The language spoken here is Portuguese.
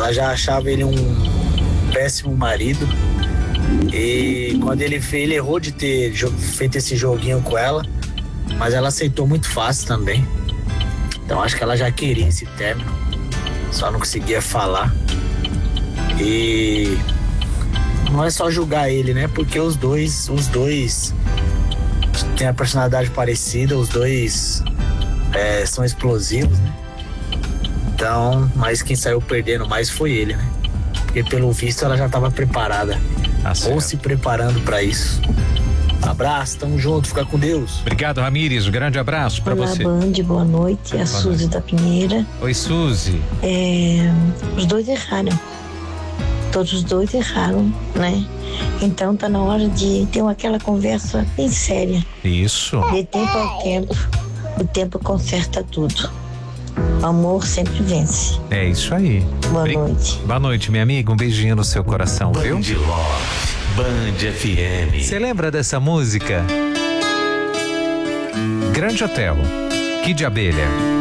Ela já achava ele um péssimo marido. E quando ele errou de ter feito esse joguinho com ela, mas ela aceitou muito fácil também. Então acho que ela já queria esse término, só não conseguia falar. E não é só julgar ele, né? Porque os dois têm a personalidade parecida, os dois são explosivos, né? Então, mas quem saiu perdendo mais foi ele, né? Porque pelo visto ela já estava preparada, ou se preparando para isso. Abraço, tamo junto, fica com Deus. Obrigado, Ramires, um grande abraço para você. Olá, Band, boa noite, a Suzy da Pinheira. Oi, Suzy. Os dois erraram, todos os dois erraram, né? Então tá na hora de ter aquela conversa bem séria. Isso. De tempo ao tempo, o tempo conserta tudo. O amor sempre vence. É isso aí. Boa noite. Boa noite, minha amiga, um beijinho no seu coração, viu? Band Love, Band FM. Você lembra dessa música? Grande Hotel, Kid Abelha.